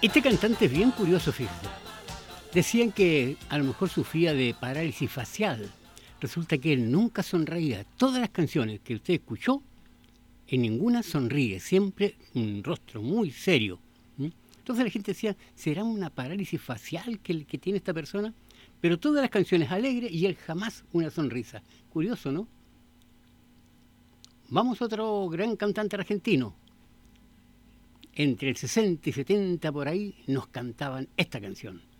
Este cantante es bien curioso, fíjate. Decían que a lo mejor sufría de parálisis facial. Resulta que él nunca sonreía. Todas las canciones que usted escuchó, en ninguna sonríe. Siempre un rostro muy serio. ¿Mm? Entonces la gente decía, ¿será una parálisis facial que tiene esta persona? Pero todas las canciones alegres y él jamás una sonrisa. Curioso, ¿no? Vamos a otro gran cantante argentino. Entre el 60 y 70 por ahí nos cantaban esta canción.